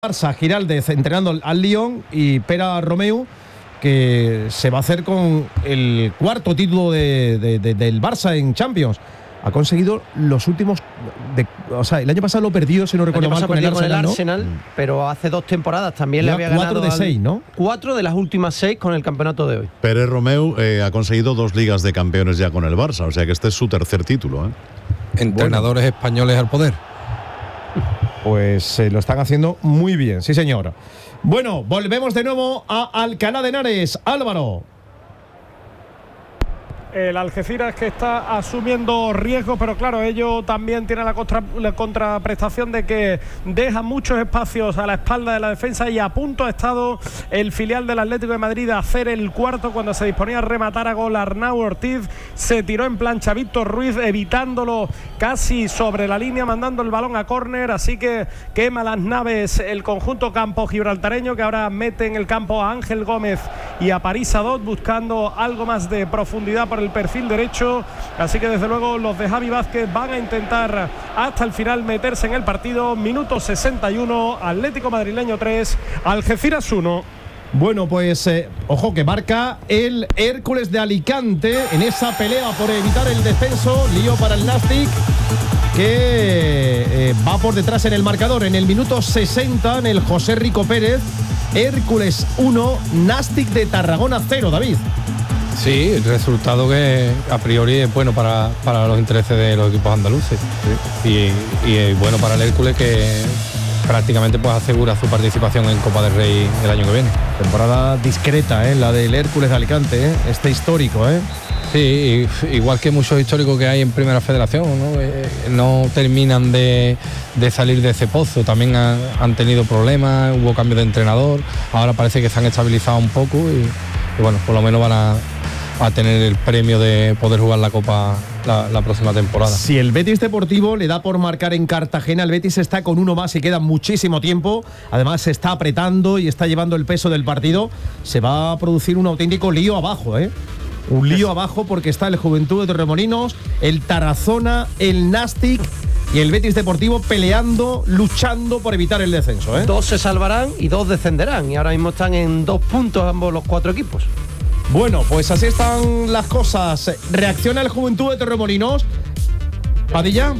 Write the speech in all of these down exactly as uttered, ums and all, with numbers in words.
Barça, Giraldez entrenando al Lyon y Pere Romeu, que se va a hacer con el cuarto título de, de, de, del Barça en Champions. Ha conseguido los últimos, de, o sea, el año pasado lo perdió, si no recuerdo mal, con el Arsenal, con el ¿no? Arsenal, pero hace dos temporadas también Lleva le había cuatro ganado de seis, ¿no? Cuatro de las últimas seis con el campeonato de hoy. Pere Romeu eh, ha conseguido dos ligas de campeones ya con el Barça, o sea que este es su tercer título, ¿eh? Entrenadores bueno. españoles al poder. Pues eh, lo están haciendo muy bien, sí señor. Bueno, volvemos de nuevo a Alcalá de Henares. Álvaro. El Algeciras que está asumiendo riesgos, pero claro, ello también tiene la, contra, la contraprestación de que deja muchos espacios a la espalda de la defensa, y a punto ha estado el filial del Atlético de Madrid de hacer el cuarto cuando se disponía a rematar a gol. Arnau Ortiz se tiró en plancha Víctor Ruiz, evitándolo casi sobre la línea, mandando el balón a córner, así que quema las naves el conjunto campo gibraltareño, que ahora mete en el campo a Ángel Gómez y a París Adot, buscando algo más de profundidad por el perfil derecho, así que desde luego los de Javi Vázquez van a intentar hasta el final meterse en el partido. Minuto sesenta y uno, Atlético Madrileño tres, Algeciras uno. Bueno, pues eh, ojo que marca el Hércules de Alicante en esa pelea por evitar el descenso. Lío para el Nastic, que eh, va por detrás en el marcador. En el minuto sesenta, en el José Rico Pérez, Hércules uno, Nastic de Tarragona cero, David. Sí, el resultado que a priori es bueno para, para los intereses de los equipos andaluces. Sí. Y, y es bueno para el Hércules, que prácticamente pues asegura su participación en Copa del Rey el año que viene. Temporada discreta, ¿eh? La del Hércules de Alicante, ¿eh? Este histórico, ¿eh? Sí, igual que muchos históricos que hay en Primera Federación, ¿no? Eh, no terminan de, de salir de ese pozo. También han, han tenido problemas, hubo cambio de entrenador, ahora parece que se han estabilizado un poco y, y bueno, por lo menos van a a tener el premio de poder jugar la Copa la, la próxima temporada. Si el Betis Deportivo le da por marcar en Cartagena, el Betis está con uno más y queda muchísimo tiempo. Además se está apretando y está llevando el peso del partido. Se va a producir un auténtico lío abajo, ¿eh? Un lío abajo, porque está el Juventud de Torremolinos, el Tarazona, el Nastic y el Betis Deportivo peleando, luchando por evitar el descenso, ¿eh? Dos se salvarán y dos descenderán, y ahora mismo están en dos puntos ambos los cuatro equipos. Bueno, pues así están las cosas. ¿Reacciona el Juventud de Torremolinos? ¿Padilla?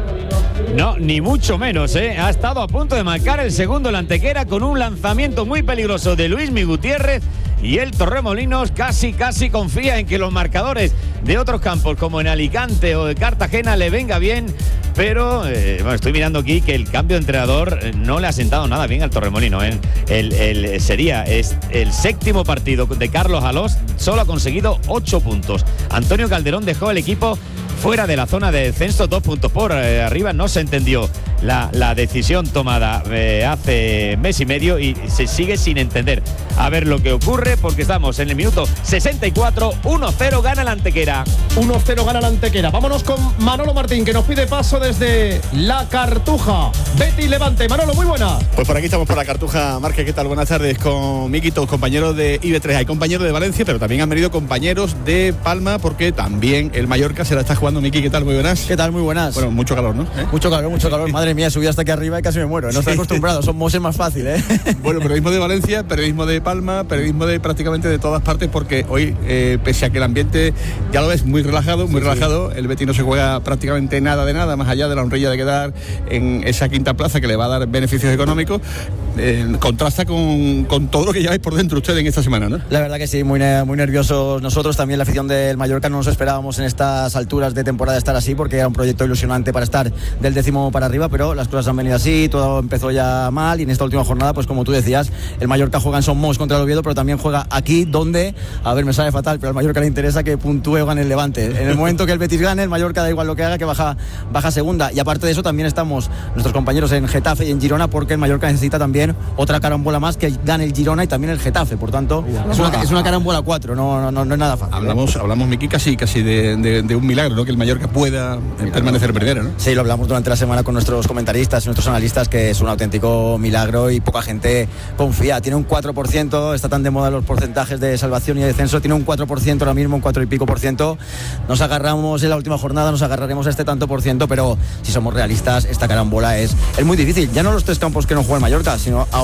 No, ni mucho menos, ¿eh? Ha estado a punto de marcar el segundo en la Antequera con un lanzamiento muy peligroso de Luismi Gutiérrez, y el Torremolinos casi, casi confía en que los marcadores de otros campos, como en Alicante o de Cartagena, le venga bien, pero eh, bueno, estoy mirando aquí que el cambio de entrenador no le ha sentado nada bien al Torremolino, ¿eh? El, el, sería es el séptimo partido de Carlos Alós, solo ha conseguido ocho puntos. Antonio Calderón dejó el equipo fuera de la zona de descenso, dos puntos por eh, arriba. No se entendió la, la decisión tomada eh, hace mes y medio, y se sigue sin entender. A ver lo que ocurre, porque estamos en el minuto sesenta y cuatro, uno cero gana la Antequera. uno cero gana la Antequera. Vámonos con Manolo Martín, que nos pide paso desde la Cartuja. Betis Levante. Manolo, muy buenas. Pues por aquí estamos por la Cartuja. Marque, ¿qué tal? Buenas tardes. Con Miquito, compañeros de I B tres. Hay compañeros de Valencia, pero también han venido compañeros de Palma, porque también el Mallorca se la está jugando. Miki, ¿qué tal? Muy buenas. ¿Qué tal? Muy buenas. Bueno, mucho calor, ¿no? ¿Eh? Mucho calor, mucho calor. Madre mía, subí hasta aquí arriba y casi me muero. No estoy acostumbrado, somos es más fácil, ¿eh? Bueno, periodismo de Valencia, periodismo de Palma, periodismo de prácticamente de todas partes, porque hoy, eh, pese a que el ambiente, ya lo ves, muy relajado, muy sí, relajado, sí. El Betis no se juega prácticamente nada de nada, más allá de la honrilla de quedar en esa quinta plaza que le va a dar beneficios económicos. Eh, contrasta con, con todo lo que lleváis por dentro ustedes en esta semana, ¿no? La verdad que sí, muy, muy nerviosos nosotros, también la afición del Mallorca. No nos esperábamos en estas alturas de temporada estar así, porque era un proyecto ilusionante para estar del décimo para arriba, pero las cosas han venido así, todo empezó ya mal, y en esta última jornada, pues como tú decías, el Mallorca juega en Somos contra el Oviedo, pero también juega aquí, donde, a ver, me sale fatal, pero al Mallorca le interesa que puntúe o gane el Levante. En el momento que el Betis gane, el Mallorca da igual lo que haga, que baja, baja segunda. Y aparte de eso, también estamos nuestros compañeros en Getafe y en Girona, porque el Mallorca necesita también otra carambola más, que gane el Girona y también el Getafe. Por tanto, es una, es una carambola cuatro, no, no, no, no es nada fácil. Hablamos, hablamos Miki, casi, casi de, de, de un milagro, ¿no? Que el Mallorca pueda permanecer primero, ¿no? Sí, lo hablamos durante la semana con nuestros nuestros comentaristas y nuestros analistas que es un auténtico milagro y poca gente confía. Tiene un cuatro por ciento, está tan de moda los porcentajes de salvación y de descenso, tiene un cuatro por ciento ahora mismo, un cuatro y pico por ciento. Nos agarramos en la última jornada, nos agarraremos a este tanto por ciento, pero si somos realistas, esta carambola es, es muy difícil. Ya no los tres campos que no juega el Mallorca, sino